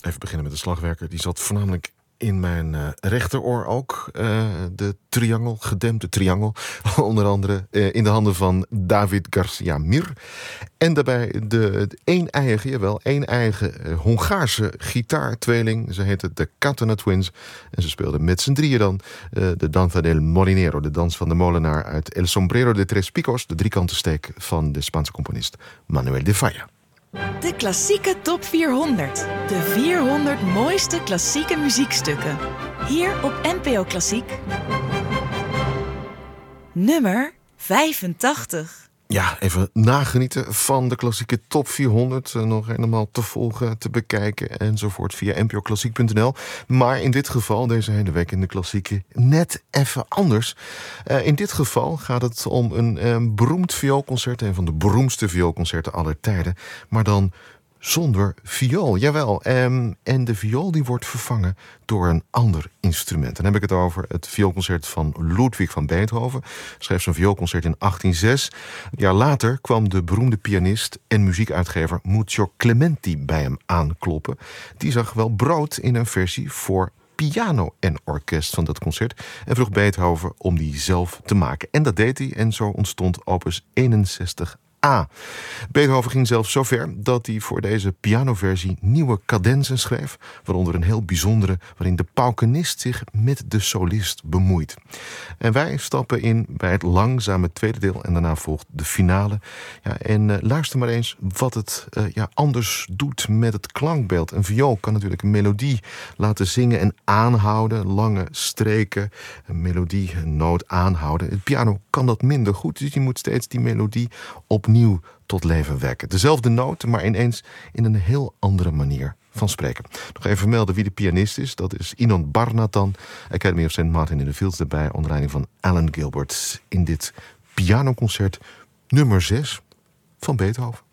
Even beginnen met de slagwerker. Die zat voornamelijk in mijn rechteroor ook. De triangel, gedempte triangel. Onder andere in de handen van David Garcia Mir. En daarbij de een-eigen Hongaarse gitaartweeling. Ze heette de Katana Twins. En ze speelden met z'n drieën dan de Danza del Molinero. De dans van de molenaar uit El Sombrero de Tres Picos. De driekantensteek van de Spaanse componist Manuel de Falla. De klassieke top 400. De 400 mooiste klassieke muziekstukken. Hier op NPO Klassiek. Nummer 85. Ja, even nagenieten van de klassieke top 400. Nog helemaal te volgen, te bekijken enzovoort via npoklassiek.nl. Maar in dit geval, deze hele week in de klassieke, net even anders. In dit geval gaat het om een beroemd vioolconcert. Een van de beroemdste vioolconcerten aller tijden. Maar dan zonder viool, jawel. En de viool die wordt vervangen door een ander instrument. Dan heb ik het over het vioolconcert van Ludwig van Beethoven. Schreef zijn vioolconcert in 1806. Een jaar later kwam de beroemde pianist en muziekuitgever Muccio Clementi bij hem aankloppen. Die zag wel brood in een versie voor piano en orkest van dat concert en vroeg Beethoven om die zelf te maken. En dat deed hij en zo ontstond opus 61. Beethoven ging zelfs zo ver dat hij voor deze pianoversie nieuwe cadenzen schreef, waaronder een heel bijzondere waarin de paukenist zich met de solist bemoeit. En wij stappen in bij het langzame tweede deel en daarna volgt de finale. Ja, en luister maar eens wat het anders doet met het klankbeeld. Een viool kan natuurlijk een melodie laten zingen en aanhouden, lange streken, een melodie, een noot aanhouden. Het piano kan dat minder goed, dus je moet steeds die melodie opnieuw tot leven wekken. Dezelfde noten, maar ineens in een heel andere manier van spreken. Nog even vermelden wie de pianist is. Dat is Inon Barnatan, Academy of St. Martin in the Fields erbij, onder leiding van Alan Gilbert in dit pianoconcert nummer 6 van Beethoven.